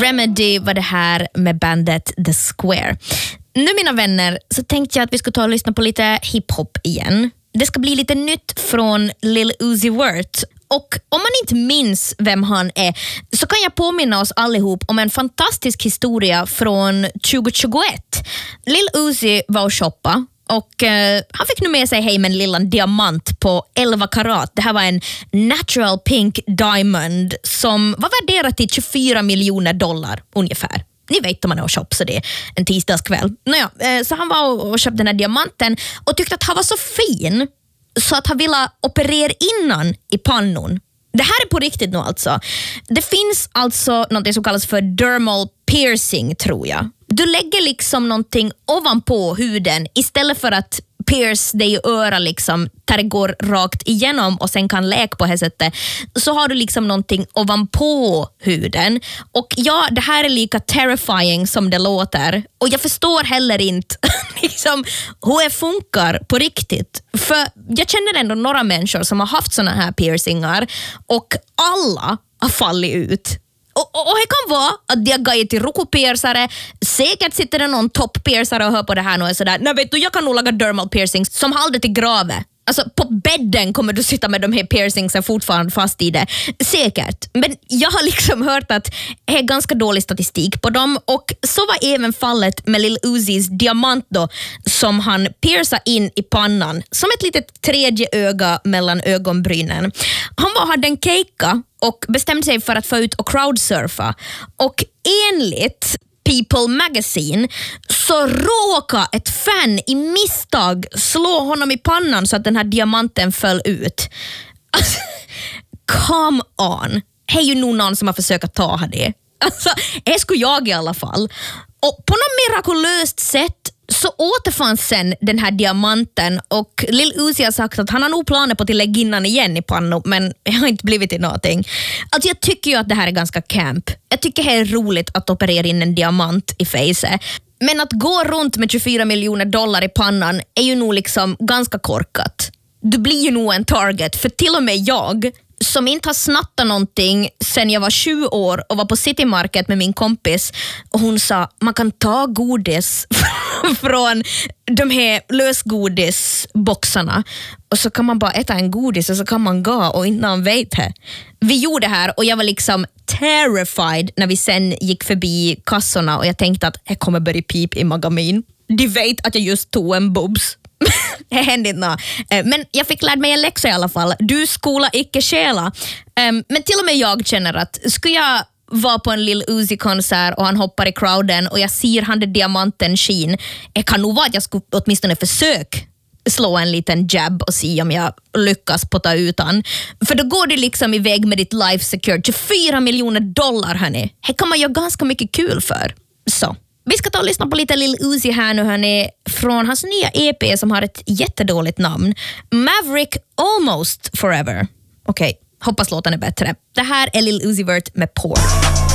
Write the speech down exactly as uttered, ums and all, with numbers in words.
Remedy var det här med bandet The Square. Nu mina vänner så tänkte jag att vi ska ta och lyssna på lite hiphop igen. Det ska bli lite nytt från Lil Uzi Vert. Och om man inte minns vem han är så kan jag påminna oss allihop om en fantastisk historia från tjugohundratjugoett. Lil Uzi var och shoppa och eh, han fick nu med sig hem en lilla diamant på elva karat. Det här var en natural pink diamond som var värderad till tjugofyra miljoner dollar ungefär. Ni vet om man är och shop så det är en tisdagskväll. Nåja, eh, så han var och köpte den här diamanten och tyckte att han var så fin så att han ville operera innan i pannon. Det här är på riktigt nu alltså. Det finns alltså något som kallas för dermal piercing tror jag. Du lägger liksom någonting ovanpå huden istället för att pierce dig i öra liksom, där det går rakt igenom och sen kan läka på det sättet. Så har du liksom någonting ovanpå huden. Och ja, det här är lika terrifying som det låter. Och jag förstår heller inte liksom, hur det funkar på riktigt. För jag känner ändå några människor som har haft såna här piercingar och alla har fallit ut. Och, och, och det kan vara att de har gått till rokopiersare. Säkert sitter det någon toppiersare och hör på det här och sådär. Nej vet du, jag kan nog laga dermal piercings som håller till graven. Alltså på bädden kommer du sitta med de här piercingsen fortfarande fast i det. Säkert. Men jag har liksom hört att det är ganska dålig statistik på dem. Och så var även fallet med Lil Uzis diamant då, som han piercade in i pannan. Som ett litet tredje öga mellan ögonbrynen. Han var hade en keika och bestämde sig för att få ut och crowdsurfa. Och enligt People Magazine så råkade ett fan i misstag slå honom i pannan så att den här diamanten föll ut. Alltså, come on. Det är ju nog någon som har försökt ta det. Alltså, det skulle jag i alla fall. Och på något mirakulöst sätt så återfanns sen den här diamanten och Lil Uzi har sagt att han har nog planer på att lägga in den igen i pannan, men det har inte blivit till någonting. Alltså jag tycker ju att det här är ganska camp. Jag tycker det är roligt att operera in en diamant i facet. Men att gå runt med tjugofyra miljoner dollar i pannan är ju nog liksom ganska korkat. Du blir ju nog en target, för till och med jag som inte har snattat någonting sen jag var tjugo år och var på City Market med min kompis och hon sa, man kan ta godis från de här lösgodisboxarna och så kan man bara äta en godis och så kan man gå och inte någon vet det. Vi gjorde det här och jag var liksom terrified när vi sen gick förbi kassorna och jag tänkte att jag kommer börja pip i magamin. De vet att jag just tog en bobs. Det hände inte. Men jag fick lära mig en läxa i alla fall. Du skola icke stjäla. Men till och med jag känner att skulle jag vara på en Lil Uzi-konsert och han hoppar i crowden och jag ser han det diamanten skin, det kan nog vara att jag skulle åtminstone försök slå en liten jab och se om jag lyckas på ta ut han. För då går det liksom iväg med ditt life secured. tjugofyra miljoner dollar hörni. Det kan man göra ganska mycket kul för. Så. Vi ska ta och lyssna på lite Lil Uzi här nu hörni, från hans nya E P som har ett jättedåligt namn. Maverick Almost Forever. Okej, okay, hoppas låten är bättre. Det här är Lil Uzi Vert med Poor.